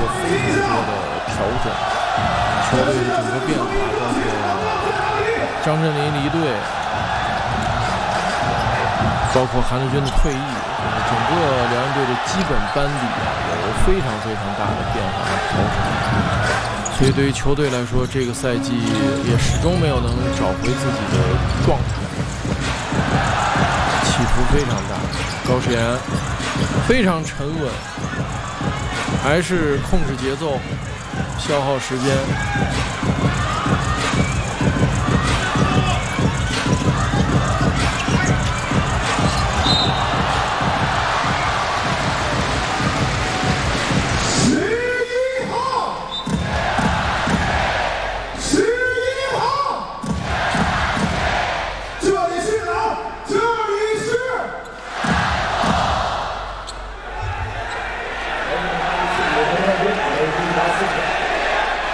过非常多的调整，球队的整个变化，包括张镇麟离队，包括韩德君的退役，整个辽宁队的基本班底有非常非常大的变化和调整，所以对于球队来说，这个赛季也始终没有能找回自己的状态，起伏非常大。高世炎非常沉稳，还是控制节奏，消耗时间。